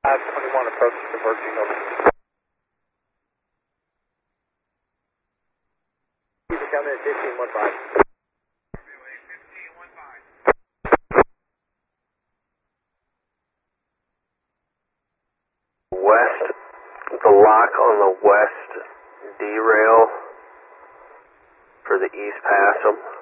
521 approach converging over. Down there at 1515. West, the lock on the west derail for the east pass 'em.